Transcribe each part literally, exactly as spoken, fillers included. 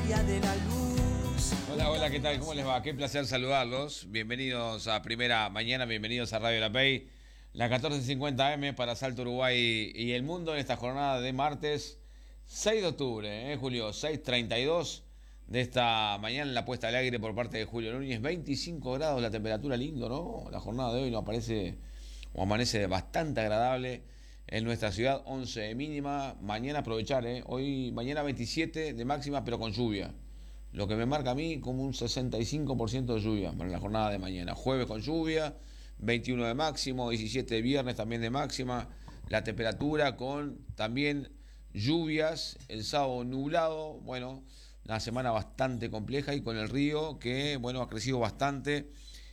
Vía de la Luz. Hola, hola, ¿qué tal? ¿Cómo les va? Qué placer saludarlos. Bienvenidos a Primera Mañana, bienvenidos a Radio La Pey, la catorce cincuenta A M para Salto Uruguay y el mundo en esta jornada de martes seis de octubre, ¿eh, Julio? seis treinta y dos de esta mañana en la puesta al aire por parte de Julio Núñez. veinticinco grados la temperatura, lindo, ¿no? La jornada de hoy nos aparece o amanece bastante agradable en nuestra ciudad. Once de mínima, mañana aprovechar, ¿eh? Hoy, mañana veintisiete de máxima, pero con lluvia. Lo que me marca a mí como un sesenta y cinco por ciento de lluvia para la jornada de mañana. Jueves con lluvia, veintiuno de máximo, diecisiete de viernes también de máxima. La temperatura con también lluvias, el sábado nublado. Bueno, una semana bastante compleja y con el río que, bueno, ha crecido bastante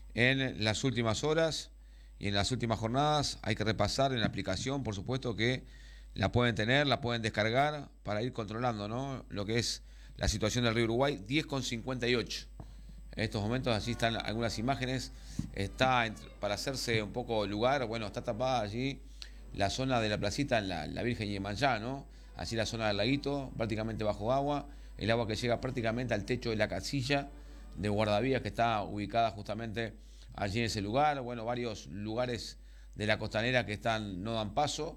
en las últimas horas y en las últimas jornadas. Hay que repasar en la aplicación, por supuesto que la pueden tener, la pueden descargar para ir controlando, ¿no? Lo que es la situación del río Uruguay. Diez con cincuenta y ocho. En estos momentos así están algunas imágenes. Está entre, para hacerse un poco lugar, bueno, está tapada allí la zona de la placita en la, la Virgen Yemanjá, ¿no? Así la zona del laguito, prácticamente bajo agua. El agua que llega prácticamente al techo de la casilla de guardavías que está ubicada justamente allí en ese lugar. Bueno, varios lugares de la costanera que están no dan paso.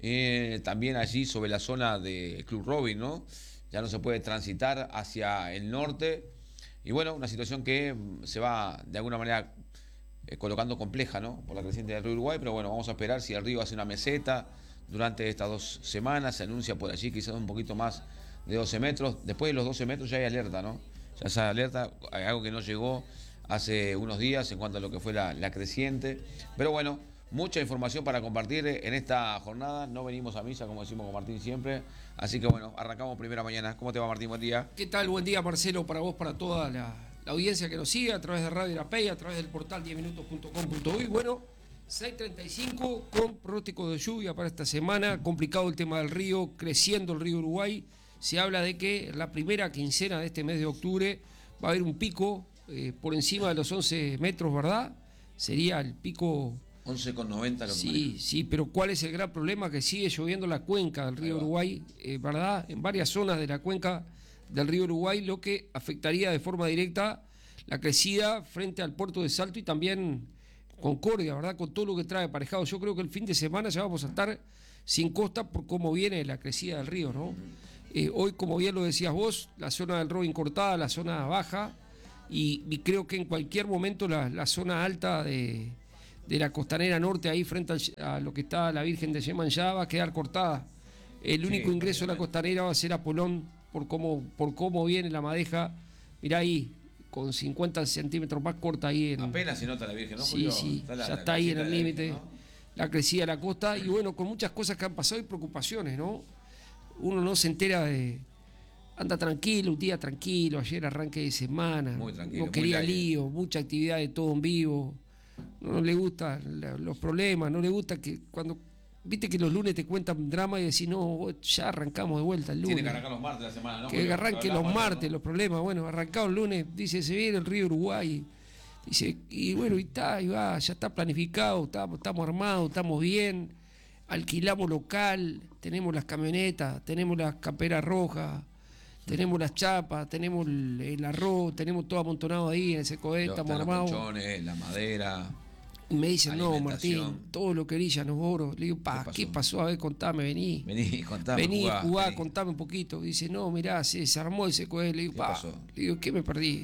Eh, también allí sobre la zona de Club Robin, ¿no? Ya no se puede transitar hacia el norte. Y bueno, una situación que se va de alguna manera eh, colocando compleja, ¿no? Por la creciente del río Uruguay. Pero bueno, vamos a esperar si el río hace una meseta durante estas dos semanas. Se anuncia por allí quizás un poquito más de doce metros. Después de los doce metros ya hay alerta, ¿no? Ya hay alerta, hay algo que no llegó hace unos días en cuanto a lo que fue la, la creciente. Pero bueno, mucha información para compartir en esta jornada. No venimos a misa, como decimos con Martín siempre. Así que bueno, arrancamos Primera Mañana. ¿Cómo te va, Martín? Buen día. ¿Qué tal? Buen día, Marcelo, para vos, para toda la, la audiencia que nos sigue a través de Radio La Pey, a través del portal diez minutos punto com punto uy. Bueno, seis treinta y cinco con pronóstico de lluvia para esta semana. Complicado el tema del río, creciendo el río Uruguay. Se habla de que la primera quincena de este mes de octubre va a haber un pico eh, por encima de los once metros, ¿verdad? Sería el pico... once con noventa lo que Sí, maneja. sí, pero ¿cuál es el gran problema? Que sigue lloviendo la cuenca del río Uruguay, eh, ¿verdad? En varias zonas de la cuenca del río Uruguay, lo que afectaría de forma directa la crecida frente al puerto de Salto y también Concordia, ¿verdad? Con todo lo que trae aparejado. Yo creo que el fin de semana ya vamos a estar sin costa por cómo viene la crecida del río, ¿no? Eh, hoy, como bien lo decías vos, la zona del Robin cortada, la zona baja, y, y creo que en cualquier momento la, la zona alta de... de la costanera norte, ahí frente a lo que está la Virgen de Yemanjá, va a quedar cortada. El único sí, ingreso a la costanera va a ser a Polón, por cómo, por cómo viene la madeja. Mirá ahí, con cincuenta centímetros más corta ahí. En, apenas se nota la Virgen, ¿no, sí, Julio? Sí, está la, ya la está ahí en el límite, ¿no? La crecida de la costa, y bueno, con muchas cosas que han pasado y preocupaciones, ¿no? Uno no se entera de... Anda tranquilo, un día tranquilo, ayer arranque de semana, muy tranquilo, no quería muy lío, mucha actividad de todo en vivo. No le gustan los problemas, no le gusta que cuando... Viste que los lunes te cuentan drama y decís, no, ya arrancamos de vuelta el lunes. Tiene que arrancar los martes de la semana, ¿no? Que Julio, arranque los martes, ¿no? Los problemas. Bueno, arrancado el lunes, dice, se viene el río Uruguay. Dice, y bueno, y está, y va, ya está planificado, estamos, estamos armados, estamos bien, alquilamos local, tenemos las camionetas, tenemos las camperas rojas, tenemos las chapas, tenemos el, el arroz, tenemos todo amontonado ahí en ese cohete, estamos armados. Los colchones, la madera. Y me dicen, no, Martín, todo lo que brilla nos oro. Le digo, pa, ¿qué pasó? ¿Qué pasó? A ver, contame, vení. Vení, contame. Vení, jugá, jugá, vení. Contame un poquito. Dice, no, mirá, se desarmó ese cohete. Le digo, pa, le digo, ¿qué me perdí?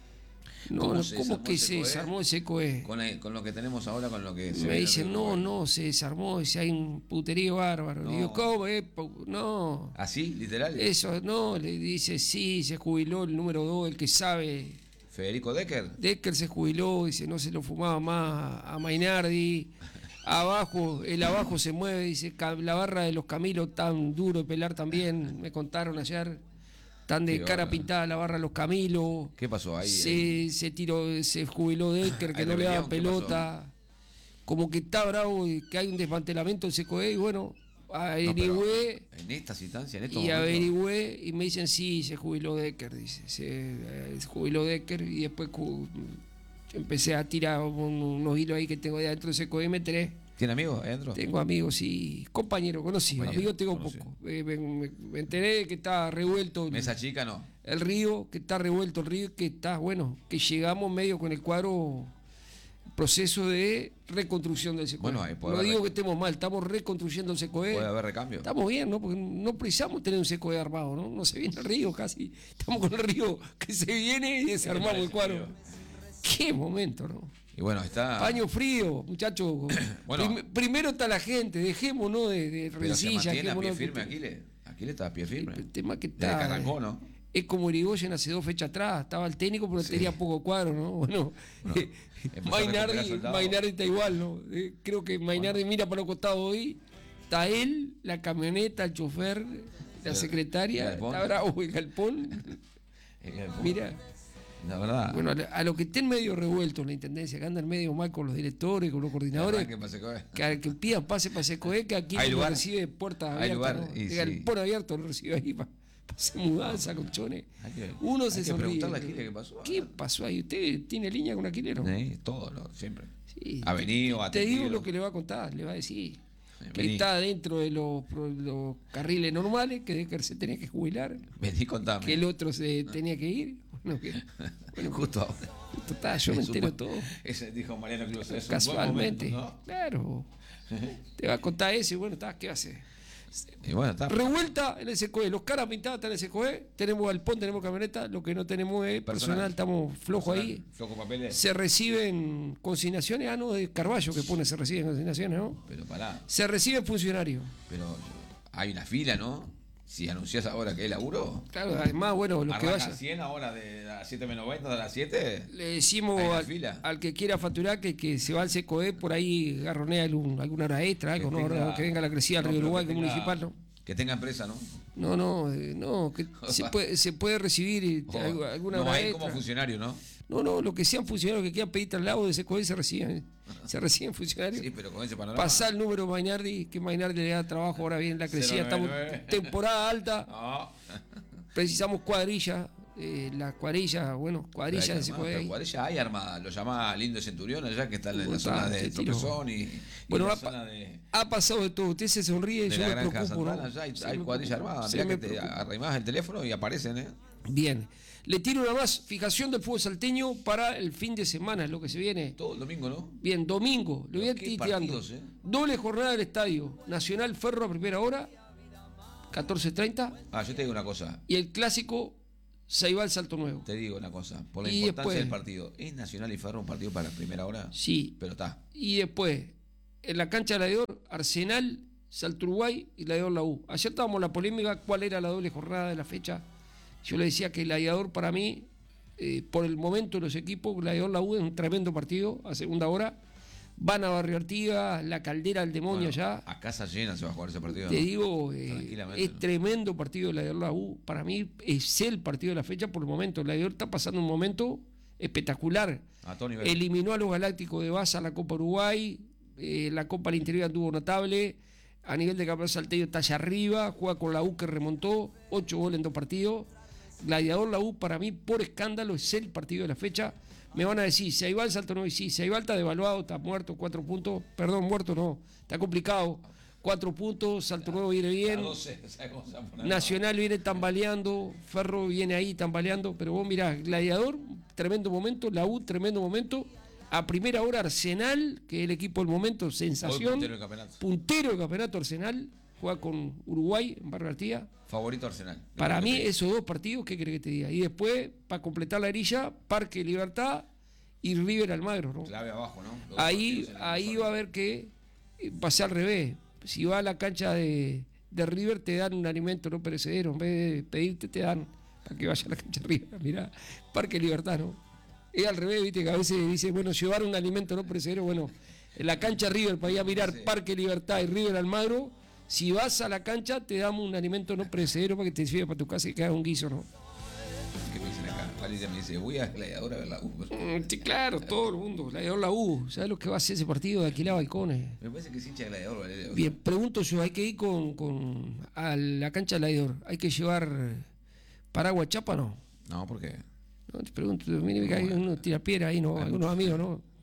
No, ¿Cómo, no, se ¿cómo que se desarmó ese cohete? Con, el, con lo que tenemos ahora, con lo que se me dicen, no, no, se desarmó, dice, hay un puterío bárbaro. No. Le digo, ¿cómo? Eh? No. ¿Así, literal? Eso, no, le dice, sí, se jubiló el número dos, el que sabe. Federico Decker. Decker se jubiló, dice, no se lo fumaba más a Mainardi. Abajo, el abajo se mueve, dice, la barra de los Camilos tan duro de pelar también, me contaron ayer. Tan de cara pintada la barra de los Camilos. ¿Qué pasó ahí? Se, ahí? se tiró, se jubiló Decker, que no le daba pelota. Como que está bravo, que hay un desmantelamiento del C C O E, y bueno, averigüé. No, en estas instancias, en estos y momentos. averigüé, y me dicen, sí, se jubiló Decker, dice. Se, se jubiló Decker, y después empecé a tirar unos hilos ahí que tengo de adentro del C C O E, me enteré. ¿Tiene amigos ahí adentro? Tengo amigos, sí, compañeros, conocidos. Compañero, Amigos tengo conocido. poco. Eh, me, me- me enteré que está revuelto el, Mesa chica no. el río, que está revuelto el río, que está, bueno, que llegamos medio con el cuadro proceso de reconstrucción del SECOE. Bueno, ahí puede no haber digo rec- que estemos mal, estamos reconstruyendo el SECOE. Puede haber recambio. Estamos bien, ¿no? Porque no precisamos tener un SECOE armado, ¿no? No se viene el río casi. Estamos con el río que se viene y desarmamos el cuadro. Qué momento, ¿no? Y bueno, está. Paño frío, muchachos. Bueno. Prim- primero está la gente, dejémonos de, de Pero se rencillas. mantiene a pie dejémonos de- firme Aquiles. Aquiles está a pie firme. El tema que Desde está. que arrancó, ¿no? Es como Irigoyen hace dos fechas atrás, estaba el técnico, pero Sí. tenía poco cuadro, ¿no? Bueno, empezó a recuperar Mainardi, soldados. Mainardi está igual, ¿no? Eh, creo que Mainardi mira para los costados hoy, está él, la camioneta, el chofer, la El secretaria, galpón. está bravo el galpón. Eh, Mira, La verdad. bueno, a lo- a lo que estén medio revueltos en la intendencia, que andan medio mal con los directores, con los coordinadores, ¿Qué pasa, Coe? que, al que pidan pase para SECOE, que aquí ¿Hay lo lugar? recibe puertas Hay abiertas, lugar, ¿no? y El sí. galpón abierto lo recibe ahí para hacer mudanza, colchones. Hay que- Uno hay se que sonríe. preguntarle a Aquiles qué pasó. ¿Qué pasó ahí? ¿Usted tiene línea con Aquilero? Sí, todo, lo- siempre. Sí. Ha venido, Te atendido. digo lo que le va a contar, le va a decir que Vení. está dentro de los, pro- los carriles normales, que Decker se tenía que jubilar, Vení, contame. que el otro se tenía que ir. Bueno, que, bueno, Justo ahora. justo está, yo me Es un entero buen- todo. Ese dijo Mariano Cruz. Es Casualmente. un buen momento, Claro. Te va a contar eso y bueno, está, ¿qué va a hacer? ¿no? Y bueno, está. Revuelta en el SECOE, los caras pintadas están en el SECOE, tenemos galpón, tenemos camioneta, lo que no tenemos es personal, Personal. estamos flojos ahí. Flojo papeles. Se reciben consignaciones, ah, no, de Carballo que pone, se reciben consignaciones, ¿no? Pero pará. Se reciben funcionarios. Pero hay una fila, ¿no? Si anunciás ahora que hay laburo. Claro, además, bueno, los que Arranca vayan. cien ahora de las siete menos veinte a las siete. Le decimos Hay una al, fila. al que quiera facturar que, que se va al SECOE, por ahí garronea algún, alguna hora extra, algo, Que ¿no? tenga- Ahora que venga la crecida al no, Río pero Uruguay, que que tenga- municipal, ¿no? Que tenga empresa, ¿no? No, no, eh, no, que se puede, se puede recibir eh, O- algo- alguna no hora hay extra. como funcionario, ¿no? No, no, lo que sean funcionarios que quieran pedir traslado de SECOE se reciben. Se reciben funcionarios. Sí, pero con ese panorama. Pasá el número Mainardi, que Mainardi le da trabajo ahora bien la crecida. cero Estamos nueve nueve. temporada alta, No. precisamos cuadrilla. Eh, la cuadrilla, bueno, cuadrilla de Pero SECOE. ahí. cuadrilla hay armada, lo llama Lindo Centurión allá que está en la Bueno, zona está, de te tiro. Tropezón y, y Bueno, la ha, zona de, ha pasado de todo. Usted se sonríe y de yo la me granja preocupo, ¿no? Santana, allá hay, Sí, hay me cuadrilla preocupo. armada, Sí, mirá me que te preocupo. arrimás el teléfono y aparecen, ¿eh? Bien. Le tiro una más. Fijación del fútbol salteño para el fin de semana, es lo que se viene. Todo el domingo, ¿no? Bien, domingo. Le voy a Qué ir tirando. partidos, ¿eh? Doble jornada del estadio. Nacional Ferro a primera hora, catorce treinta. Ah, yo te digo una cosa, Y el clásico, Ceibal Salto Nuevo. te digo una cosa, por la Y importancia después- del partido. ¿Es Nacional y Ferro un partido para la primera hora? Sí. Pero está. Y después, en la cancha de Gladiador, Arsenal, Salto Uruguay y Gladiador La U. Ayer estábamos en la polémica cuál era la doble jornada de la fecha. Yo le decía que Gladiador para mí, eh, por el momento de los equipos, Gladiador La U es un tremendo partido a segunda hora. Van a Barrio Artigas, la caldera del demonio Bueno, allá. a casa llena se va a jugar ese partido. Te ¿no? digo, eh, Tranquilamente, es ¿no? tremendo partido de Gladiador La U. Para mí es el partido de la fecha por el momento. Gladiador está pasando un momento espectacular. A todo nivel. Eliminó a los Galácticos de Baza a la Copa Uruguay. eh, la Copa del Interior anduvo notable. A nivel de campeonato salteño está allá arriba. Juega con la U que remontó. Ocho goles en dos partidos. Gladiador La U para mí por escándalo es el partido de la fecha. Me van a decir, si Ceibal Salto Nuevo, y sí, Ceibal está devaluado, está muerto, cuatro puntos. Perdón, muerto no, está complicado. Cuatro puntos, Salto Nuevo viene bien. A doce, ¿sabes cómo se va a poner? Nacional viene tambaleando, Ferro viene ahí tambaleando, pero vos mirá, Gladiador, tremendo momento, la U, tremendo momento. A primera hora Arsenal, que es el equipo del momento, Hoy sensación. puntero del campeonato. Puntero del campeonato Arsenal, juega con Uruguay en Barrio Artigas. Favorito Arsenal. Para Lo que mí, te digo. esos dos partidos, ¿qué crees que te diga? Y después, para completar la grilla, Parque Libertad y River Almagro, ¿no? Clave abajo, ¿no? Los dos Ahí, partidos en el ahí uniforme. va a ver que eh, va a ser al revés. Si va a la cancha de, de River, te dan un alimento no perecedero. En vez de pedirte, te dan para que vaya a la cancha de River. Mirá, Parque Libertad, ¿no? Es al revés, viste, que a veces dice, bueno, llevar un alimento no perecedero. Bueno, en la cancha River, para ir a mirar Sí. Parque Libertad y River Almagro, si vas a la cancha, te damos un alimento no perecedero para que te sirva para tu casa y que haga un guiso, ¿no? ¿Qué me dicen acá? Valeria me dice, voy a Gladiador a ver la U. Mm, sí, claro, todo el mundo. Gladiador La U. ¿Sabes lo que va a hacer ese partido de alquilar balcones? Me parece que es hincha de Gladiador, Valeria. Bien, pregunto yo, hay que ir con, con a la cancha del Gladiador, ¿hay que llevar paraguas chapa no? No, ¿por qué? No, te pregunto, mire que hay unos tirapiedras ahí, ¿no? Hay Algunos muchos. amigos, ¿no?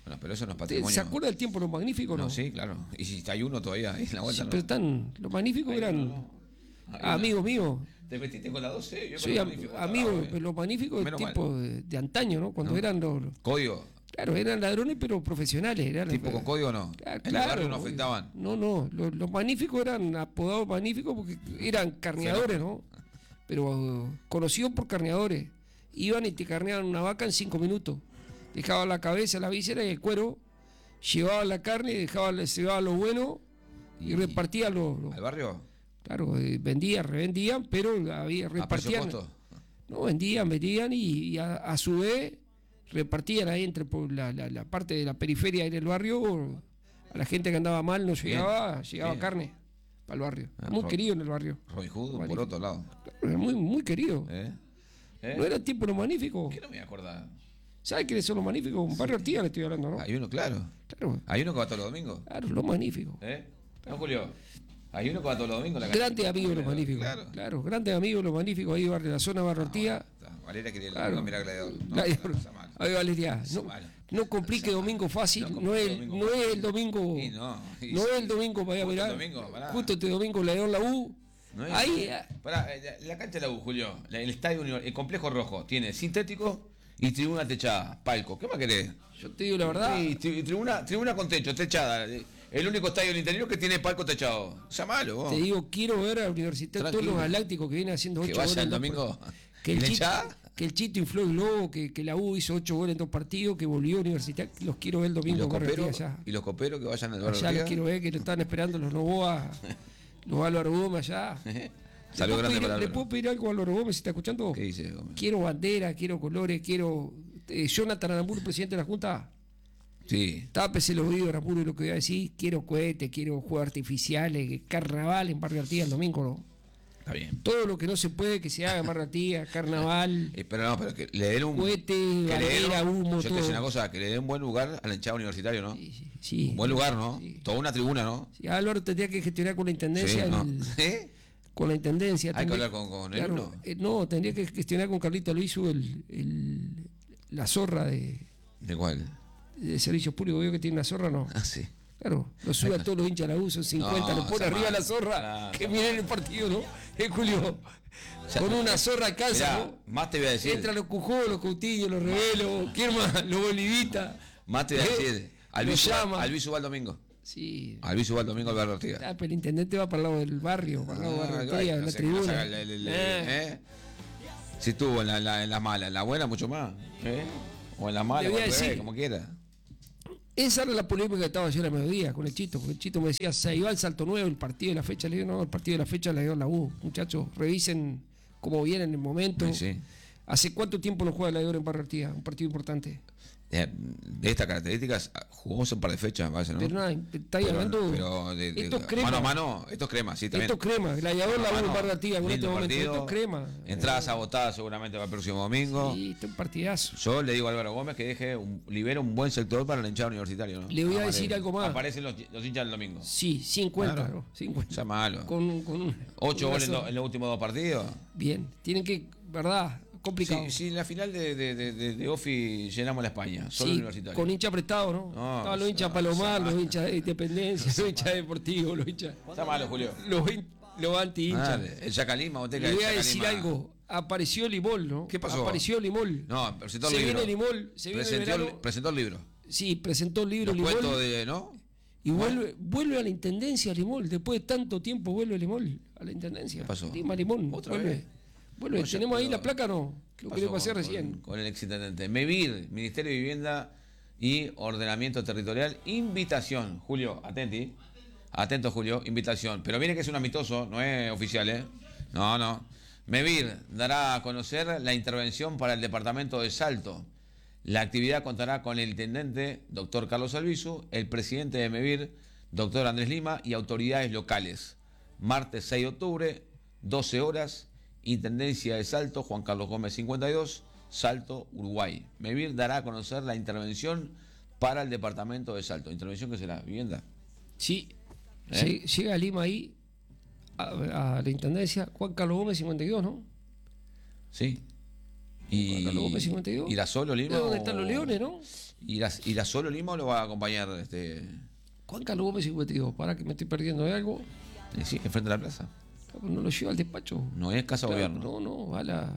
Bueno, pero eso no es ¿Te- patrimonio. ¿Se acuerda del tiempo de los magníficos? No, No, sí, claro. Y si hay uno todavía ahí en la Sí, vuelta, pero no. están, los magníficos Ahí eran no, no. Ahí ah, amigos no. míos. Te metiste con la doce. Yo Soy con am- los magníficos amigos, estaba, pero eh. los magníficos Menos tipo mal. de, de antaño, ¿no? Cuando No. eran los, los- Código. claro, eran ladrones pero profesionales. Eran, Tipo con código no. Ah, En el barrio no obvio. afectaban. No, no, los, los magníficos eran apodados magníficos porque eran carneadores, ¿no? Pero uh, conocidos por carneadores. Iban y te carneaban una vaca en cinco minutos. Dejaban la cabeza, la víscera y el cuero, llevaban la carne, dejaban, se llevaban lo bueno y, Y- repartían los... los- ¿Al barrio? claro, eh, vendían, revendían, pero había, ¿A precio repartían... costo? No, vendían, vendían y, y a, a su vez repartían ahí entre por la, la- la parte de la periferia del barrio. A la gente que andaba mal no llegaba, llegaba bien. carne para el barrio. Ah, Muy Ro- querido en el barrio. Robin Hood, por Magnífico. otro lado. Claro, era muy, muy querido. ¿Eh? ¿Eh? No era el tiempo de los magníficos. ¿Qué no me voy a acordar? ¿Sabes quiénes son los magníficos? Un barrio Artigas le estoy hablando, ¿no? Hay uno, claro. Claro, Hay uno que va todos los domingos. claro, los magníficos. ¿Eh? ¿No, Julio? Hay uno que va todos los domingos. a la Grandes cancha. amigos de los Claro, magníficos. Claro. Claro, grandes amigos de los magníficos ahí en la zona de Barrio Artigas. Está. Valeria quería Claro. mirar Gladiador. No, Gladiador. no, está mal. Ahí Valeria, Está no, mal. no complique Está mal. domingo fácil, No no, complique es, el- domingo no es fácil. el domingo. Y no, y No sí. es el domingo para ir a Justo el mirar. domingo, pará. Justo este domingo le dio la U. No es- Ahí, ah, Pará, eh, la, la cancha de la U, Julio. la- El estadio, Uni- el complejo rojo, tiene sintético y tribuna techada. Palco. ¿Qué más querés? yo te digo la verdad. Sí, tri- tribuna, tribuna con techo, techada. El único estadio del interior que tiene palco techado. Sea malo, vos. Te digo, quiero ver a Universitario todos Tranquilo. los galácticos que viene haciendo Que ocho vaya goles. el en dos domingo. par- Que ¿Y el, la chito, hinchada? que el Chito infló el globo, que, que la U hizo ocho goles en dos partidos, que volvió a Universitario. Los quiero ver el Y domingo los, en Barrio coperos, Artigas allá. y los coperos que vayan al barrio Allá los Artigas. quiero ver, que lo están esperando los Novoa, los Álvaro Gómez allá. ¿Le Salió puedo grande pedir- para ¿Le Álvaro. puedo pedir algo a Álvaro Gómez si está escuchando? ¿Qué dice, Gómez? Quiero bandera, quiero colores, quiero. Eh, Jonathan Aramburu, presidente de la Junta, Sí. tápese los oídos, Aramburu, lo que voy a decir. Quiero cohetes, quiero juegos artificiales, carnaval en Barrio Artigas el domingo, ¿no? Está bien. Todo lo que no se puede que se haga en Barrio Artigas, carnaval, Eh, pero no, pero que le den un. cohete, que le den bandera, un- humo, Yo te todo. digo una cosa, que le den un buen lugar al hinchado universitario, ¿no? Sí, sí, sí. Un buen lugar, ¿no? Sí. Toda una tribuna, ¿no? Sí, Álvaro tendría que gestionar con la intendencia. Sí, ¿no? el- ¿Eh? Con la intendencia. Hay que tendría- hablar con, con el claro, uno. eh, no, tendría que gestionar con Carlito Luisu el, el, la zorra de, ¿De cuál? de servicios públicos. ¿Veo que tiene una zorra? No. Ah, sí. Claro, lo sube a todos los hinchas de la U, son cincuenta, No, lo pone está arriba mal. la zorra, Claro, que está miren el partido, ¿no? Eh, Julio, sea, con una zorra alcanza, Mirá, más te voy a ¿no? decir. Entra los Cujó, los Coutinho, los Revelos, ¿quién más? Los Bolivitas. Más te voy a ¿Eh? decir. Lo Alviso va, llama. Alviso va el domingo. Sí. Alviso va el domingo al barrio Ortiga. Ah, pero el intendente va para el lado del barrio, para el lado del barrio, Ah, Ortega, no en la sé, que no tribuna. saca el- el- el- Eh. ¿eh? Si estuvo en la, en la, en la mala, en la buena mucho más. ¿Eh? O en la mala, Le voy o a al revés, decir- como quiera. Esa era la polémica que estaba ayer a mediodía con el Chito, porque el Chito me decía, se iba al Salto Nuevo, el partido de la fecha. Le digo, no, el partido de la fecha le dio la U. Muchachos, revisen cómo viene en el momento. Sí, sí. ¿Hace cuánto tiempo no juega el Aidor en Barrio Artigas? Un partido importante. Eh, De estas características, jugamos un par de fechas, me parece, ¿no? Pero nada, está Pero- hablando. pero de, de- esto es crema. mano a mano, esto es crema, sí, también. Esto es crema. Gladiador la U en Barrio Artigas en este lindo momento. partido. Esto es crema. Entradas agotadas seguramente para el próximo domingo. Sí, esto es un partidazo. Yo le digo a Álvaro Gómez que deje un, libera un buen sector para el hinchado universitario, ¿no? Le voy a Apare- decir algo más. Aparecen los, los hinchas el domingo. Sí, cincuenta, Claro. ¿no? cincuenta. Sea malo. Con, con Ocho con goles en, razón. lo- en los últimos dos partidos. Bien, tienen que, ¿verdad? Complicado. Sí, sí, en la final de, de, de, de, de Ofi llenamos la España, solo Sí, universitario. con hincha prestado, ¿no? No, Estaban los hinchas no, Palomar, no, los no. hinchas de Independencia, los hinchas deportivos, los hinchas. Está malo, Julio. Los, hin- los anti-hinchas. Dale, el Yacalima, Boteca Le del voy a decir Yacalima. algo. Apareció Limol, ¿no? ¿Qué pasó? Apareció Limol. No, presentó el Se libro. viene Limol, se viene el presentó, el, verano. presentó el libro. Sí, presentó el libro Los cuentos Limol. de, ¿no? Y vuelve, vuelve a la intendencia Limol. Después de tanto tiempo vuelve Limol a la intendencia. ¿Qué pasó? Lima Limón. ¿Otra vuelve. vez? Vuelve. No, ya, ¿Tenemos ahí pero- la placa o no? ¿Qué Lo pasó que le pasé con- recién. Con, con el exintendente. MEVIR, Ministerio de Vivienda y Ordenamiento Territorial. Invitación, Julio, atenti. Atento, Julio, invitación. Pero mire que es un amistoso, no es oficial, ¿eh? No, no. MEVIR dará a conocer la intervención para el departamento de Salto. La actividad contará con el intendente, doctor Carlos Albizu, el presidente de MEVIR, doctor Andrés Lima, y autoridades locales. Martes seis de octubre, doce horas, Intendencia de Salto, Juan Carlos Gómez cincuenta y dos, Salto, Uruguay. MEVIR dará a conocer la intervención para el departamento de Salto. ¿Intervención qué será? ¿Vivienda? Sí. ¿Eh? Lle- Llega a Lima ahí, a, a la intendencia, Juan Carlos Gómez cincuenta y dos, ¿no? Sí. Y, Juan Carlos Gómez cincuenta y dos. ¿Irá solo Lima? ¿De dónde o- están los Leones, no? ¿Irá, irá solo Lima o lo va a acompañar este, Juan Carlos Gómez cincuenta y dos. Para que me estoy perdiendo de algo. eh, sí, enfrente de la plaza? No lo lleva al despacho. No es casa Claro, gobierno. No, no, va a la,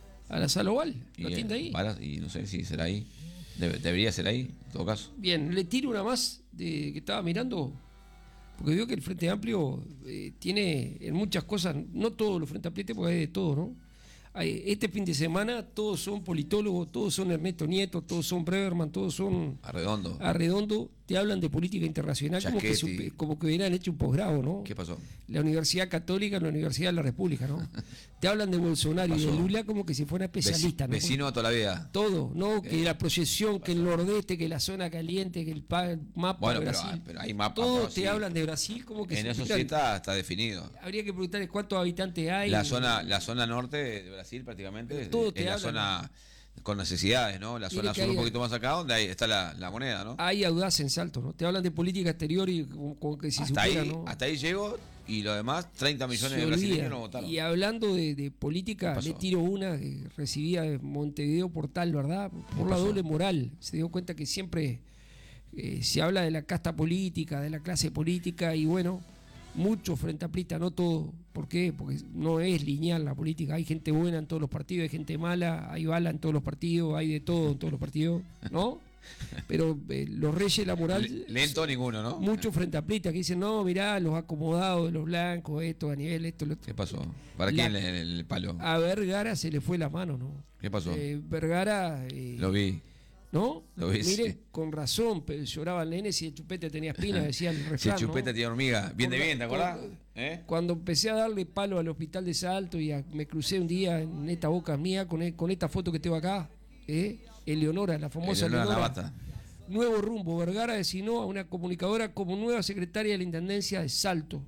a la sala oval. Lo Y, atiende eh, ahí. va a la- y no sé si será ahí. Debe- debería ser ahí, en todo caso. Bien, le tiro una más de que estaba mirando. Porque veo que el Frente Amplio eh, tiene en muchas cosas, no todos los Frente Amplios, porque hay de todo, ¿no? Hay- Este fin de semana todos son politólogos, todos son Ernesto Nieto, todos son Breverman, todos son Arredondo. Arredondo, te hablan de política internacional como que, Schiachetti. supe- como que hubieran hecho un posgrado, ¿no? ¿Qué pasó? La Universidad Católica, la Universidad de la República, ¿no? Te hablan de Bolsonaro y de Pasó. Lula como que si fuera especialista, Veci- ¿no? Vecino toda la vida. Todo, ¿no? Que la proyección, que el nordeste, que la zona caliente, que el, pa- el mapa Bueno, de pero, Brasil. pero hay mapas. Todos pero te sí. hablan de Brasil como que En si eso sí fueran- está, está definido. Habría que preguntarles cuántos habitantes hay. La zona, la zona norte de Brasil prácticamente es, todo es te la hablan. zona con necesidades, ¿no? La Mire zona que sur un hay- poquito más acá, donde ahí está la, la moneda, ¿no? Hay audaz en Salto, ¿no? Te hablan de política exterior y como, como que si hasta, supiera, ahí, ¿no? hasta ahí llego y lo demás, treinta millones Se de olvida. brasileños no votaron. Y hablando de, de ¿Qué política, pasó? le tiro una que recibía de Montevideo Portal, ¿verdad? Por la pasó? doble moral. Se dio cuenta que siempre eh, se habla de la casta política, de la clase política, y bueno, muchos frente a no todo. ¿Por qué? Porque no es lineal la política. Hay gente buena en todos los partidos, hay gente mala, hay bala en todos los partidos, hay de todo en todos los partidos, ¿no? Pero eh, los reyes de la moral... Le- Lento ninguno, ¿no? Muchos frente a que dicen, no, mirá, los acomodados de los blancos, esto, a nivel, esto, lo otro. ¿Qué pasó? ¿Para La- quién el, el palo? A Vergara se le fue la mano, ¿no? ¿Qué pasó? Eh, Vergara, eh, Lo vi. ¿no? lo vi, Mire, sí. con razón, pero lloraba el nene si el chupete tenía espina, decía el Si el refrán, chupeta ¿no? tiene hormiga. Bien de Con- bien, ¿te acordás? con- ¿Eh? Cuando empecé a darle palo al hospital de Salto y a- me crucé un día en esta boca mía con, e- con esta foto que tengo acá, ¿eh? Eleonora, la famosa Eleonora Eleonora. Navata. Nuevo rumbo. Vergara designó a una comunicadora como nueva secretaria de la Intendencia de Salto,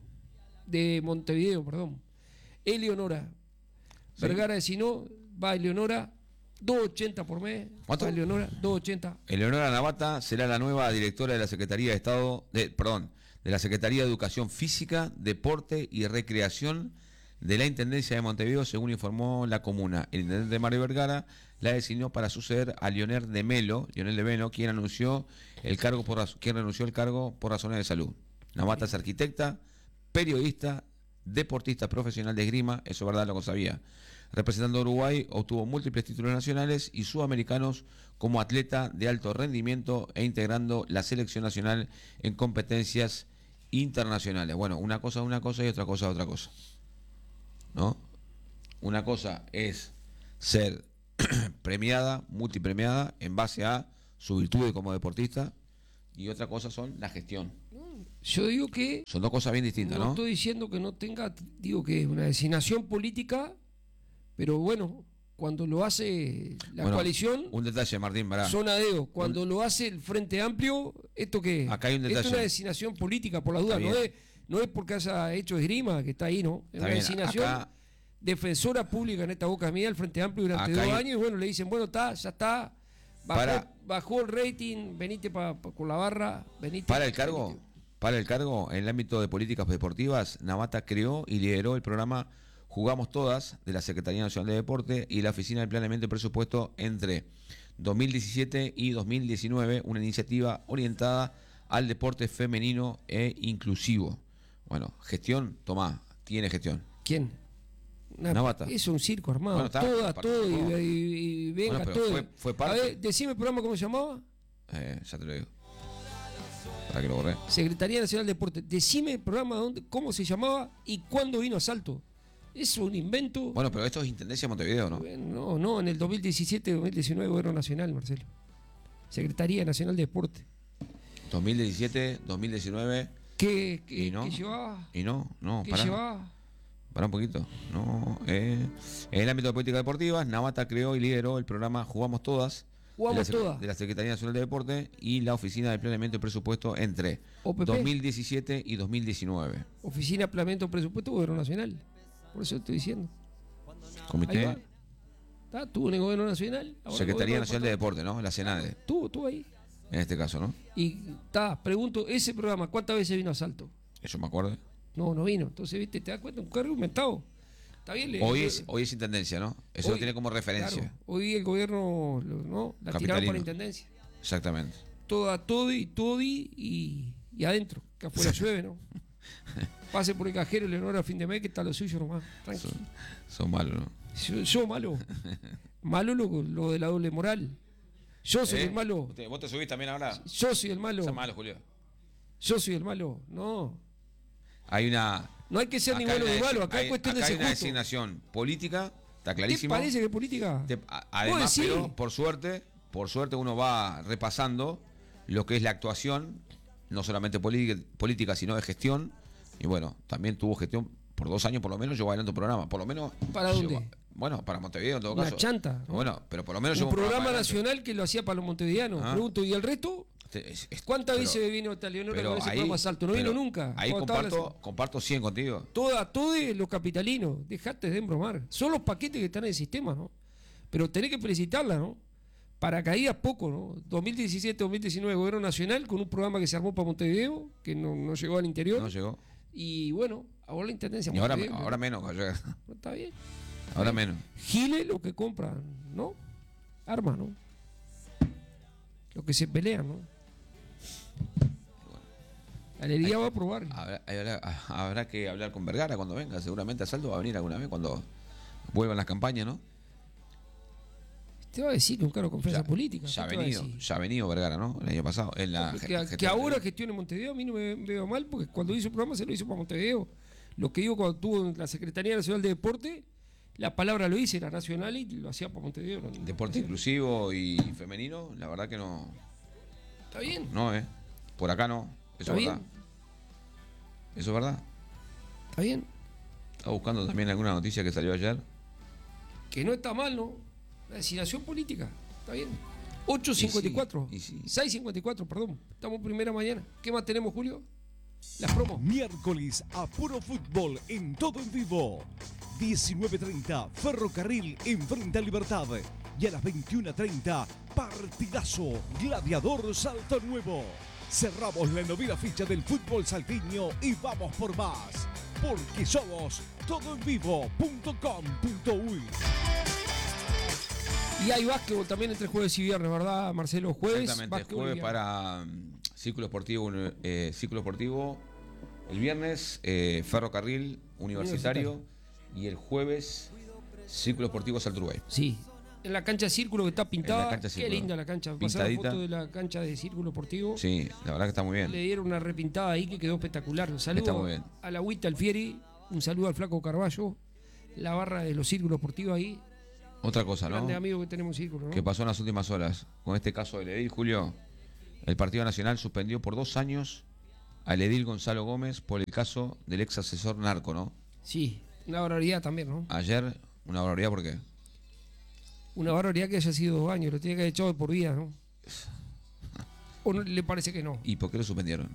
de Montevideo, perdón. Eleonora. Sí. Vergara designó, va Eleonora, dos ochenta por mes. ¿Cuánto? Va Eleonora, dos ochenta. Eleonora Navata será la nueva directora de la Secretaría de Estado, de, perdón, de la Secretaría de Educación Física, Deporte y Recreación de la Intendencia de Montevideo, según informó la comuna. El intendente Mario Vergara la designó para suceder a Leonel de Melo, Leonel de Melo, quien anunció el cargo por raz- quien renunció al cargo por razones de salud. Navata es arquitecta, periodista, deportista profesional de esgrima, eso es verdad, lo que sabía. Representando a Uruguay, obtuvo múltiples títulos nacionales y sudamericanos como atleta de alto rendimiento e integrando la selección nacional en competencias internacionales. Bueno, una cosa es una cosa y otra cosa es otra cosa, ¿no? Una cosa es ser premiada, multipremiada en base a su virtud como deportista, y otra cosa son la gestión. Yo digo que Son dos cosas bien distintas, no ¿no? estoy diciendo que no tenga, digo que es una designación política, pero bueno, cuando lo hace la Bueno, coalición, Un detalle, Martín, pará. son a dedo. Cuando lo hace el Frente Amplio, ¿esto qué es? Acá hay un Esto es detalle. una designación política, por la duda. Está No bien. es, no es porque haya hecho esgrima, que está ahí, ¿no? Es Está una bien, designación acá- defensora pública en esta boca mía, el Frente Amplio durante Acá dos hay- años, y bueno, le dicen, bueno, está, ya está. Bajó, Para- bajó el rating, venite pa- pa- con la barra, venite. Para el cargo, venite. para el cargo, en el ámbito de políticas deportivas, Navata creó y lideró el programa Jugamos Todas de la Secretaría Nacional de Deporte y la Oficina de Planeamiento y Presupuesto entre dos mil diecisiete y dos mil diecinueve, una iniciativa orientada al deporte femenino e inclusivo. Bueno, gestión, tomá, tiene gestión. ¿Quién? Una- Navata. Es un circo armado. Bueno, está, Todas, participó. todo, y, y- y venga, Bueno, pero todo. fue- fue parte. A ver, decime el programa cómo se llamaba. Eh, ya te lo digo. Para que lo borré. Secretaría Nacional de Deporte. Decime el programa, dónde, cómo se llamaba y cuándo vino a Salto. Es un invento. Bueno, pero esto es Intendencia de Montevideo, ¿no? No, no, en el dos mil diecisiete dos mil diecinueve Gobierno Nacional, Marcelo. Secretaría Nacional de Deporte. dos mil diecisiete, dos mil diecinueve. ¿Qué, qué, Y no. qué llevaba? Y no, no, ¿Qué pará. llevaba? Para un poquito. No, eh, en el ámbito de políticas deportivas, Navata creó y lideró el programa Jugamos Todas, Jugamos de, la, Sec- Todas. de la Secretaría Nacional de Deporte y la Oficina de Planeamiento y Presupuesto entre O P P. dos mil diecisiete y dos mil diecinueve. Oficina de Planeamiento Presupuesto Gobierno Nacional. Por eso estoy diciendo. Ahí Comité, va. Está, Estuvo en el Gobierno Nacional. ahora Secretaría Gobierno Nacional de Departamental. Deporte, ¿no? La SENADE, Estuvo, estuvo ahí. en este caso, ¿no? Y está, pregunto, ese programa, ¿cuántas veces vino a Salto? Eso me acuerdo. No, no vino. Entonces, viste, te das cuenta, un cargo inventado. Está bien, le- Hoy le- es, hoy es intendencia, ¿no? Eso hoy- lo tiene como referencia. Claro, hoy el gobierno lo- ¿no? la tiraron Capitalino. para intendencia. Exactamente. Toda, todo y todo y, y, y adentro, que afuera llueve, ¿no? Pase por el cajero y le honor a fin de mes, que está lo suyo nomás. Tranqui. Son, son malos, ¿no? Yo, yo malo. Malo lo, lo de la doble moral. Yo soy ¿Eh? el malo. Usted- ¿Vos te subís también ahora? Yo soy el malo. Son malos, Julio. Yo soy el malo. No. Hay una. No hay que ser ni acá hay bueno ni una malo. desi- Acá hay- es cuestión acá de hay ser una justo. designación política, está ¿Te clarísimo. parece que es política? Te- a- además, Vos decís. pero por suerte, por suerte uno va repasando lo que es la actuación, no solamente polí- política, sino de gestión. Y bueno, también tuvo gestión por dos años por lo menos, llevó adelante un programa. Por lo menos. ¿Para dónde? llevó- bueno, para Montevideo en todo Una caso. chanta, ¿no? Bueno, pero por lo menos Un llevó programa adelante. nacional que lo hacía para los montevideanos. Ah. Pregunto, ¿y el resto? Es- es- ¿Cuántas pero- veces vino Leonora pero con ese ahí- programa Salto? No pero vino nunca. Ahí Cuando estaba comparto, la- comparto cien contigo. Toda, todos los capitalinos. Dejate de embromar. Son los paquetes que están en el sistema, ¿no? Pero tenés que felicitarla, ¿no? Paracaídas poco, ¿no? dos mil diecisiete dos mil diecinueve, Gobierno Nacional, con un programa que se armó para Montevideo, que no, no llegó al interior. No llegó. Y bueno, ahora la intendencia. Y ahora, Montevideo, ahora menos, Gallega. ¿no? Está bien. Ahora menos. Giles lo que compran, ¿no? Armas, ¿no? Lo que se pelean, ¿no? La alegría va a probar. Habrá, habrá- habrá que hablar con Vergara cuando venga. Seguramente Asaldo va a venir alguna vez cuando vuelvan las campañas, ¿no? Te va a decir que un cargo de confianza política. Ya ha ¿qué te va a venido, decir? ya ha venido Vergara, ¿no? El año pasado. En la que, ge- que gestión ahora anterior. gestione Montevideo a mí no me veo mal, porque cuando hizo el programa se lo hizo para Montevideo. Lo que digo cuando tuvo en la Secretaría Nacional de Deporte, la palabra lo hice, era nacional y lo hacía para Montevideo. ¿no? Deporte inclusivo y femenino, la verdad que no. Está bien. No, ¿eh? Por acá no. Eso Está es bien. verdad. Eso es verdad. Está bien. Estaba buscando también alguna noticia que salió ayer. Que no está mal, ¿no? La designación política. Está bien. ocho cincuenta y cuatro. Y sí, y sí. seis cincuenta y cuatro, perdón. Estamos primera mañana. ¿Qué más tenemos, Julio? Las promos. Miércoles a puro fútbol en todo en vivo. diecinueve treinta, Ferrocarril enfrenta a Libertad. Y a las veintiuna treinta, partidazo, Gladiador Salto Nuevo. Cerramos la novena ficha del fútbol salteño y vamos por más. Porque somos todo en vivo punto com punto uy. Y hay básquetbol también entre jueves y viernes, ¿verdad, Marcelo? Jueves. Exactamente, básquetbol y jueves viernes. para mm, ciclo esportivo, eh, ciclo esportivo. El viernes, eh, ferrocarril universitario. Y el jueves, ciclo esportivo Salturbay. Sí. En la cancha de círculo que está pintada. En la cancha Qué Círculo. linda la cancha. Pasaron Pintadita. fotos de la cancha de círculo esportivo. Sí, la verdad que está muy bien. Le dieron una repintada ahí que quedó espectacular. Un saludo Está muy bien. a la Agüita Alfieri. Un saludo al Flaco Carballo. La barra de los círculos esportivos ahí. Otra cosa, ¿no? Grande amigo que tenemos en círculo, ¿no? Que pasó en las últimas horas. Con este caso del edil, Julio, el Partido Nacional suspendió por dos años al edil Gonzalo Gómez por el caso del ex asesor narco, ¿no? Sí, una barbaridad también, ¿no? Ayer, una barbaridad, ¿por qué? Una barbaridad que haya sido dos años. Lo tiene que haber echado de por vida, ¿no? ¿O no le parece que no? ¿Y por qué lo suspendieron?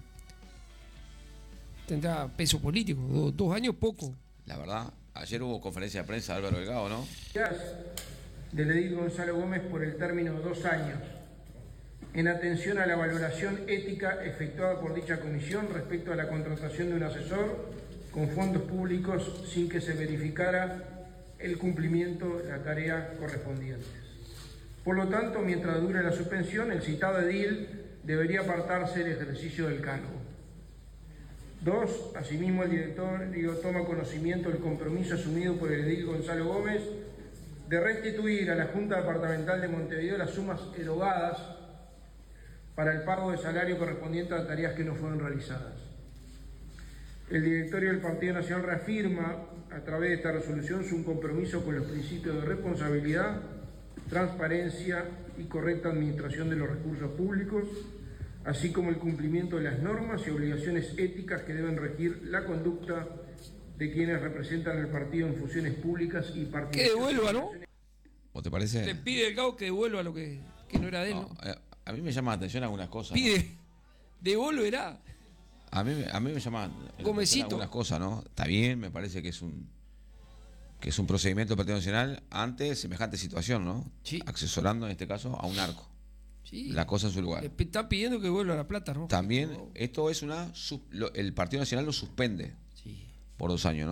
Tendrá peso político. Do- dos años poco. La verdad, ayer hubo conferencia de prensa de Álvaro Delgado, ¿no? Del edil Gonzalo Gómez por el término de dos años, en atención a la valoración ética efectuada por dicha comisión respecto a la contratación de un asesor con fondos públicos sin que se verificara el cumplimiento de las tareas correspondientes. Por lo tanto, mientras dure la suspensión, el citado edil debería apartarse del ejercicio del cargo. Dos, asimismo el directorio toma conocimiento del compromiso asumido por el edil Gonzalo Gómez de restituir a la Junta Departamental de Montevideo las sumas erogadas para el pago de salario correspondiente a tareas que no fueron realizadas. El directorio del Partido Nacional reafirma a través de esta resolución su compromiso con los principios de responsabilidad, transparencia y correcta administración de los recursos públicos, así como el cumplimiento de las normas y obligaciones éticas que deben regir la conducta de quienes representan al partido en funciones públicas y Que participación. devuelva, ¿no? ¿O te parece? Le pide el cabo que devuelva lo que, que no era de él, ¿no? No, eh, a mí me llama la atención algunas cosas. ¿no? Pide, devolverá. A mí, me- a mí me llama la atención Gómezito. algunas cosas, ¿no? Está bien, me parece que es un que es un procedimiento del Partido Nacional ante semejante situación, ¿no? Sí. Asesorando en este caso a un narco. Sí. La cosa en su lugar. Le p- está pidiendo que devuelva la plata, ¿no? También No. esto es una sus- lo- el Partido Nacional lo suspende Sí. por dos años, ¿no?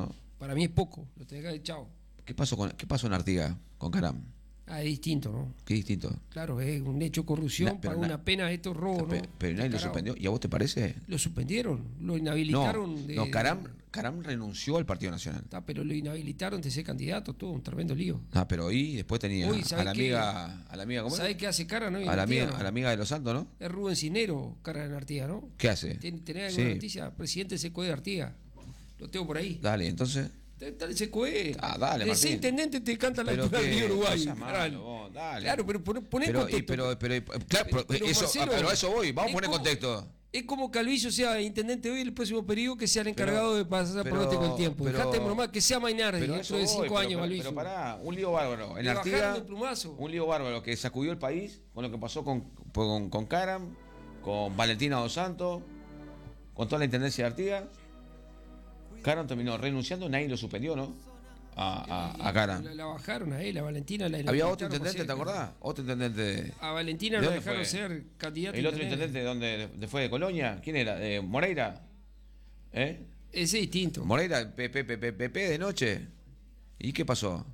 Para mí es poco, lo tenés que haber echado. ¿Qué pasó con, qué pasó en Artigas con Caram? Ah, es distinto, ¿no? Qué distinto. Claro, es un hecho de corrupción, Na- pero para na- una pena, esto es robo, Pe- ¿no? Pero nadie lo Descarado. suspendió. ¿Y a vos te parece? Lo suspendieron, lo No, inhabilitaron. de- no Caram, Caram renunció al Partido Nacional. Está, pero lo inhabilitaron de ser candidato, todo un tremendo lío. Ah, pero ahí después tenía Uy, a ¿sabés la qué? amiga, a la amiga, ¿cómo es? ¿Sabés qué hace cara, no? A la amiga, Artigas, a la amiga de los Santos, ¿no? Es Rubén Cinero, cara de Artigas, ¿no? ¿Qué hace? ¿Ten- ¿Tenés alguna Sí. noticia? Presidente S C O E de Artigas. Lo tengo por ahí. Dale, entonces. Dale, S C O E. Ah, dale, De ser Martín. intendente te canta la Pero altura del que- río Uruguay. no seas malo, caralho. vos, dale. Claro, pero poné, poné en Pero, y- contexto. pero, pero, claro, pero, Pero, eso, Marcelo, ah, pero a eso voy, vamos a es poner como- contexto. Es como Calvillo sea intendente hoy el próximo periodo que sea el encargado de pasar pero- pronóstico del tiempo. pero- Dejate bromar, que sea Mainardi Pero dentro eso de voy, cinco pero- años, pero, Calvillo. pero pará, un lío bárbaro. En Le bajaron Artigas, de plumazo. un lío bárbaro que sacudió el país con lo que pasó con, con, con Caram, con Valentina Dos Santos, con toda la intendencia de Artigas. Caram terminó renunciando, nadie lo suspendió, ¿no? A, a, a Caram. La, la bajaron a él, a Valentina. La Había otro inhabilitaron intendente, ¿te para ser- acordás? Otro intendente. A Valentina ¿De lo dónde dejaron fue? ser candidato. El otro intendente, ¿de dónde de- fue? ¿De Colonia? ¿Quién era? ¿De Moreira? ¿Eh? Ese es distinto. Moreira, P P de noche. ¿Y qué pasó?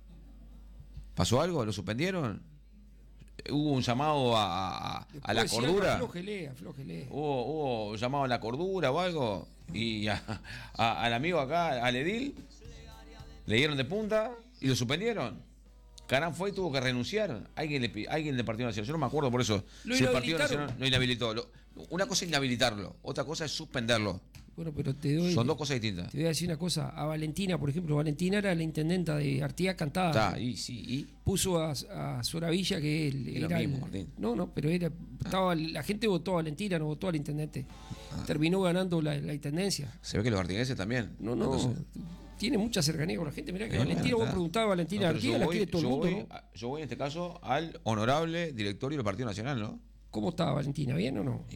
¿Pasó algo? ¿Lo suspendieron? ¿Hubo un llamado a, a- a la Después, si algo, cordura? aflójele, aflójele. ¿Hubo, ¿Hubo un llamado a la cordura o algo? Y a- a- al amigo acá, al Edil, le dieron de punta y lo suspendieron. Caram fue y tuvo que renunciar. Alguien, le, pi- alguien del Partido Nacional. Yo no me acuerdo por eso. Lo si el Partido inhabilitaron. Nacional lo inhabilitó. Lo- una cosa es inhabilitarlo, otra cosa es suspenderlo. Bueno, pero te doy. Son dos cosas distintas. Te voy a decir una cosa. A Valentina, por ejemplo, Valentina era la intendenta de Artigas Cantada. Está, y sí, y. Puso a, a Soravilla, que él Es lo era. mismo, el- Martín. no, no, pero era. Estaba, la gente votó a Valentina, no votó al intendente. Terminó ganando la, la intendencia. Se ve que los artiguenses también. No, no. Entonces, Tiene mucha cercanía con la gente. Mirá que Eh, Valentina, bueno, vos está. preguntabas a Valentina No, pero Artigas, yo la voy- quiere todo el yo mundo, voy, ¿no? a- yo voy en este caso al honorable directorio del Partido Nacional, ¿no? ¿Cómo estaba Valentina? ¿Bien o no? Y-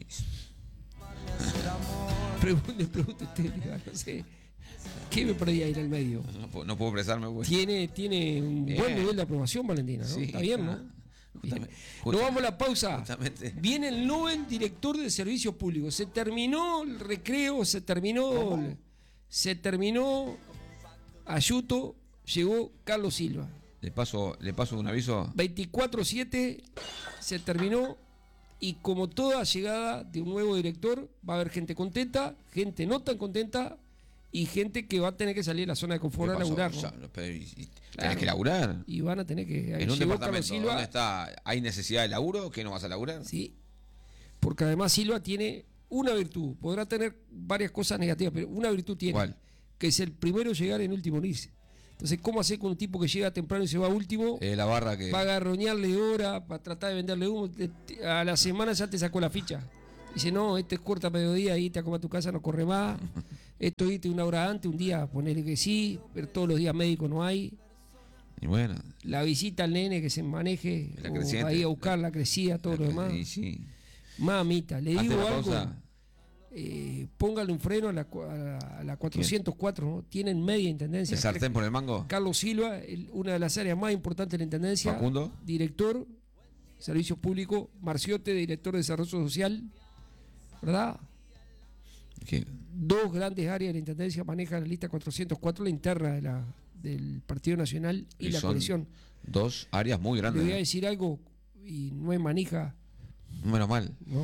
Pregunte, pregunte usted, diga, no sé. ¿Qué me perdí ahí en el medio? No, puedo- no puedo expresarme, pues. Tiene, tiene un Bien. buen nivel de aprobación, Valentina, ¿no? Sí, Está bien, ¿no? ah, justamente- Nos vamos a la pausa. Justamente. Viene el Nobel director de servicios públicos. Se terminó el recreo, se terminó. el- se terminó. Ayuto, llegó Carlos Silva. Le paso, le paso un aviso. veinticuatro siete se terminó. Y como toda llegada de un nuevo director, va a haber gente contenta, gente no tan contenta y gente que va a tener que salir de la zona de confort ¿Qué a pasó? laburar, ¿no? Ya, no, pero, y- y- Claro. Tenés que laburar. Y van a tener que. En un llegó Carlos departamento Silva, donde está, hay necesidad de laburo, ¿qué no vas a laburar? sí, porque además Silva tiene una virtud, podrá tener varias cosas negativas, pero una virtud tiene, ¿Cuál? que es el primero en llegar en último en irse. Entonces, ¿cómo hacer con un tipo que llega temprano y se va último? Eh, la barra que. Va a agarroñarle hora, para tratar de venderle humo. te- te- A la semana ya te sacó la ficha. Dice, no, este es corta a mediodía, irte a comer a tu casa no corre más. Esto irte una hora antes, un día ponerle que sí, pero todos los días médicos no hay. Y bueno. La visita al nene que se maneje, La o creciente. ahí a buscar la crecida, todo lo demás. Y sí. Mamita, le Antes digo de la algo, pausa. eh, póngale un freno a la, cua- a la- a la cuatrocientos cuatro, ¿no? Tienen media intendencia. ¿El sartén por el mango? Carlos Silva, el- una de las áreas más importantes de la intendencia. Facundo. Director, Servicios Públicos. Marciote, director de Desarrollo Social. ¿Verdad? ¿Qué? Dos grandes áreas de la intendencia manejan la lista cuatrocientos cuatro, la interna de la, del Partido Nacional y, Y la son coalición. Dos áreas muy Le grandes. voy a ¿eh? decir algo, y no es manija, Menos mal. ¿no?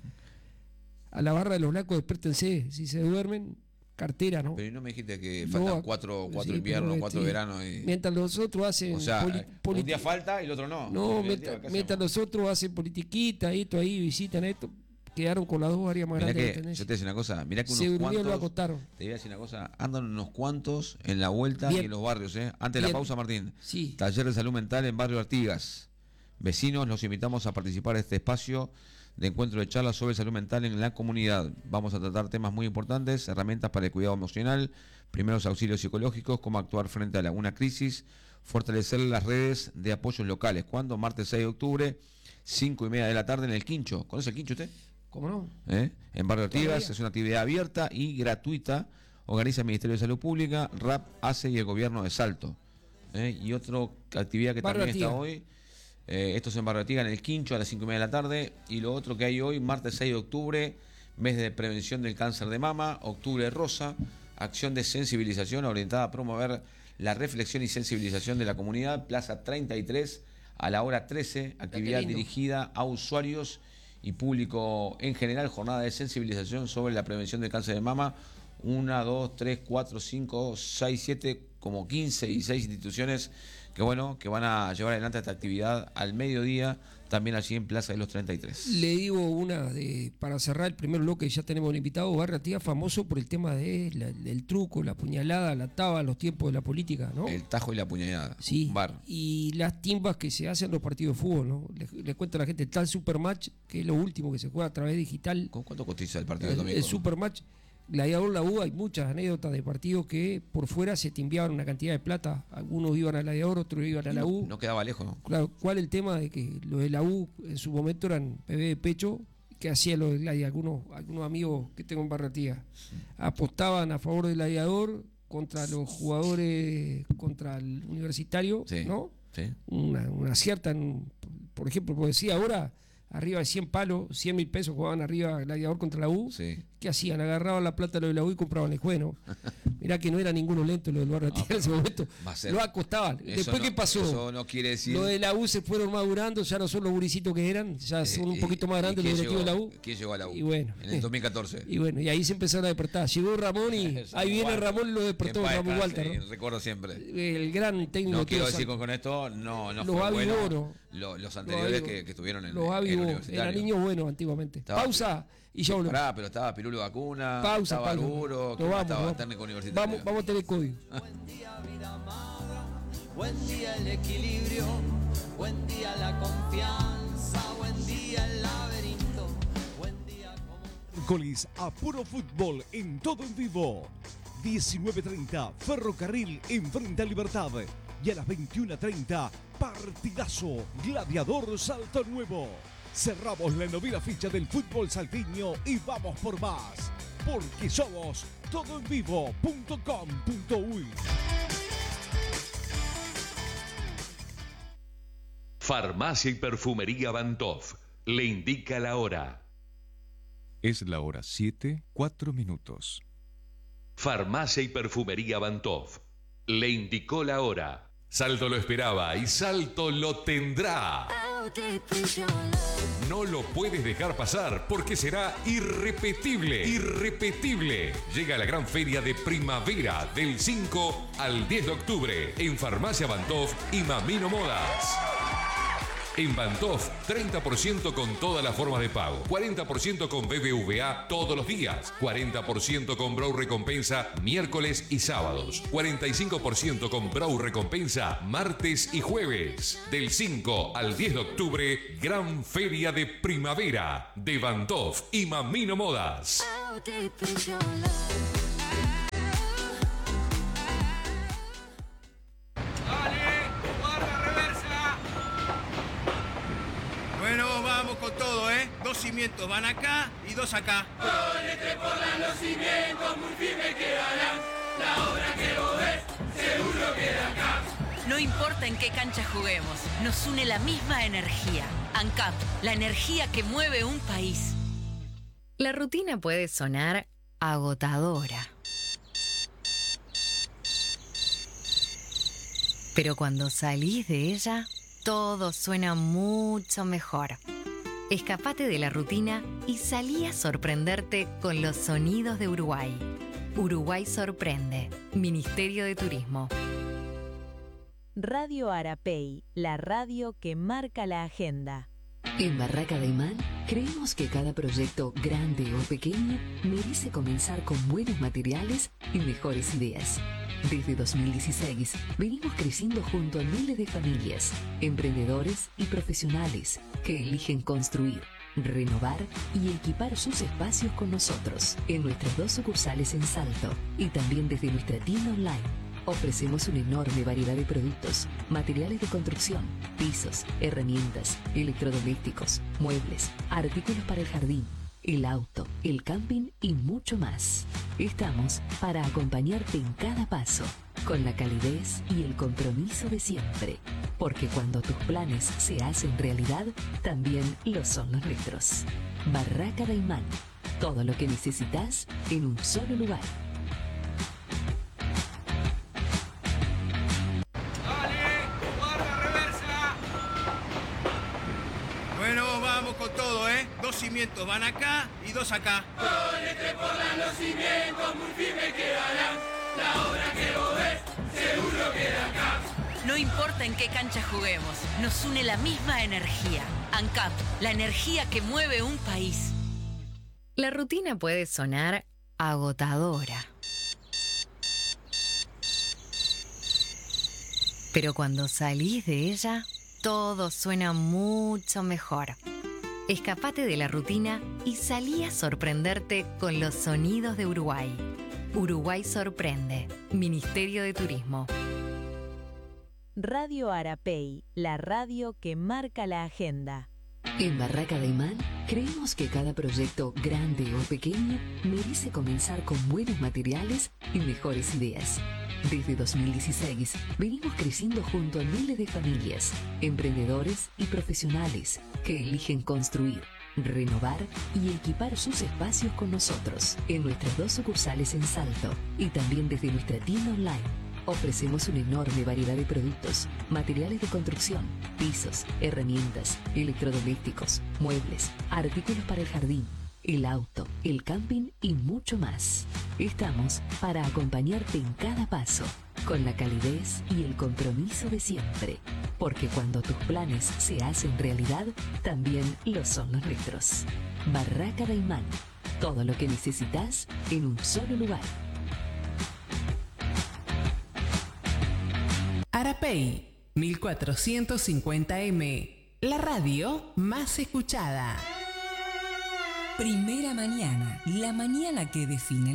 A la barra de los blancos, despértense. Si se duermen, cartera, ¿no? Pero ¿y no me dijiste que No, faltan ac- cuatro, cuatro sí, inviernos, pero, cuatro este, veranos? Y... Mientras los otros hacen. O sea, poli- eh, politi- un día falta y el otro no. No, En definitiva, mientras, ¿qué mientras hacemos? los otros hacen politiquita, esto ahí, visitan esto, quedaron con las dos áreas más Mirá grandes de la que, yo te intendencia. voy a decir una cosa, mirá que Se unos durmió, lo cuantos, acostaron. te voy a decir una cosa, andan unos cuantos en la vuelta Bien. y en los barrios, ¿eh? Antes de la Bien. pausa, Martín. Sí. Taller de salud mental en Barrio Artigas. Vecinos, los invitamos a participar de este espacio de encuentro de charlas sobre salud mental en la comunidad. Vamos a tratar temas muy importantes, herramientas para el cuidado emocional, primeros auxilios psicológicos, cómo actuar frente a alguna crisis, fortalecer las redes de apoyos locales. ¿Cuándo? Martes seis de octubre, cinco y media de la tarde en el Quincho. ¿Conoce el Quincho usted? ¿Cómo no? ¿Eh? En Barrio Artigas. Todavía. Es una actividad abierta y gratuita. Organiza el Ministerio de Salud Pública, R A P, A C E y el Gobierno de Salto. ¿Eh? Y otra actividad que Barrio también está Artigas. hoy, eh, esto es en Barrio Artigas, en el Quincho, a las cinco y media de la tarde. Y lo otro que hay hoy, martes seis de octubre, mes de prevención del cáncer de mama, octubre rosa, acción de sensibilización orientada a promover la reflexión y sensibilización de la comunidad, Plaza treinta y tres, a la hora trece, actividad dirigida a usuarios y público en general, jornada de sensibilización sobre la prevención del cáncer de mama, una, dos, tres, cuatro, cinco, seis, siete, como quince y seis instituciones que bueno, que van a llevar adelante esta actividad al mediodía, también allí en Plaza de los treinta y tres. Le digo una de para cerrar el primer bloque, ya tenemos un invitado, Barratia, famoso por el tema de la, del truco, la puñalada, la taba, los tiempos de la política, ¿no? El tajo y la puñalada. Sí. Bar. Y las timbas que se hacen en los partidos de fútbol, ¿no? Les, les cuento a la gente, está el Supermatch, que es lo último que se juega a través digital. ¿Con cuánto cotiza el partido de El, domingo? el Supermatch. Gladiador La U, hay muchas anécdotas de partidos que por fuera se timbiaban una cantidad de plata. Algunos iban a Gladiador, otros iban a la U. No quedaba lejos, ¿no? Claro, ¿cuál el tema de que los de la U en su momento eran bebé de pecho? Que hacían los de Gladiador. Algunos, algunos amigos que tengo en Barratía apostaban a favor del Gladiador contra los jugadores, contra el Universitario, Sí, ¿no? sí. Una, una cierta, por ejemplo, como decía ahora, arriba de cien palos, cien mil pesos jugaban arriba Gladiador contra la U. Sí. ¿Qué hacían? Agarraban la plata de lo de la U y compraban el juego. Mirá que no era ninguno lento lo del Barratía en ese momento. Va a ser- Lo acostaban. Eso Después, no- ¿qué pasó? Eso no quiere decir... Lo de la U se fueron madurando, ya no son los guricitos que eran, ya son un Eh, poquito más ¿y grandes los quién directivos de la llegó- U. ¿Quién llegó a la U? Y bueno. En el dos mil catorce. Y bueno, y ahí se empezaron a despertar. Llegó Ramón y Eso, ahí viene Walter. Ramón y lo despertó, En paz Ramón descanse, Walter, ¿no? recuerdo siempre. El gran técnico. No quiero tío decir San- con, con esto, no, no Los fue Avi bueno Oro. lo- los anteriores Avi- que, que estuvieron en, Los en el Avivos, universitario. eran niños buenos antiguamente. Estaba- Pausa y ya volvemos. Pará, pero estaba Pirulo Vacuna, Pausa, estaba pausa. Aruro, Nos ¿quién más vamos, estaba? vamos. Técnico universitario. Vamos, vamos a tener código. Buen día vida amada, buen día el equilibrio, buen día la confianza, buen día el laberinto, buen día como... Miércoles a puro fútbol en todo en vivo. diecinueve treinta, Ferrocarril enfrente a Libertad. Y a las veintiuna treinta, partidazo, Gladiador Salto Nuevo. Cerramos la novena ficha del fútbol salteño y vamos por más. Porque somos todo en vivo punto com punto uy. Farmacia y Perfumería Bantov le indica la hora. Es la hora siete, cuatro minutos. Farmacia y Perfumería Bantov le indicó la hora. Salto lo esperaba y Salto lo tendrá. No lo puedes dejar pasar porque será irrepetible, irrepetible. Llega la gran feria de primavera del cinco al diez de octubre en Farmacia Bantov y Mamino Modas. En Bantov, treinta por ciento con todas las formas de pago, cuarenta por ciento con B B V A todos los días, cuarenta por ciento con Brow Recompensa miércoles y sábados, cuarenta y cinco por ciento con Brow Recompensa martes y jueves. Del cinco al diez de octubre, gran feria de primavera de Bantov y Mamino Modas. Bueno, vamos con todo, ¿eh? Dos cimientos van acá y dos acá. No importa en qué cancha juguemos, nos une la misma energía. ANCAP, la energía que mueve un país. La rutina puede sonar agotadora. Pero cuando salís de ella, todo suena mucho mejor. Escapate de la rutina y salí a sorprenderte con los sonidos de Uruguay. Uruguay sorprende. Ministerio de Turismo. Radio Arapey, la radio que marca la agenda. En Barraca de Imán creemos que cada proyecto, grande o pequeño, merece comenzar con buenos materiales y mejores ideas. Desde dos mil dieciséis venimos creciendo junto a miles de familias, emprendedores y profesionales que eligen construir, renovar y equipar sus espacios con nosotros en nuestras dos sucursales en Salto y también desde nuestra tienda online. Ofrecemos una enorme variedad de productos, materiales de construcción, pisos, herramientas, electrodomésticos, muebles, artículos para el jardín, el auto, el camping y mucho más. Estamos para acompañarte en cada paso, con la calidez y el compromiso de siempre. Porque cuando tus planes se hacen realidad, también lo son los nuestros. Barraca de Imán. Todo lo que necesitas en un solo lugar. vamos con todo, ¿eh? Dos cimientos van acá y dos acá. Con este por los cimientos muy firme quedarán. La obra que vos ves, seguro queda acá. No importa en qué cancha juguemos, nos une la misma energía. ANCAP, la energía que mueve un país. La rutina puede sonar agotadora. Pero cuando salís de ella, todo suena mucho mejor. Escapate de la rutina y salí a sorprenderte con los sonidos de Uruguay. Uruguay sorprende. Ministerio de Turismo. Radio Arapey, la radio que marca la agenda. En Barraca de Imán creemos que cada proyecto, grande o pequeño, merece comenzar con buenos materiales y mejores ideas. Desde dos mil dieciséis venimos creciendo junto a miles de familias, emprendedores y profesionales que eligen construir, renovar y equipar sus espacios con nosotros en nuestras dos sucursales en Salto y también desde nuestra tienda online. Ofrecemos una enorme variedad de productos, materiales de construcción, pisos, herramientas, electrodomésticos, muebles, artículos para el jardín, el auto, el camping y mucho más. Estamos para acompañarte en cada paso, con la calidez y el compromiso de siempre. Porque cuando tus planes se hacen realidad, también lo son los nuestros. Barraca de Imán. Todo lo que necesitas en un solo lugar. Arapey, mil cuatrocientos cincuenta eme, la radio más escuchada. Primera mañana, la mañana que define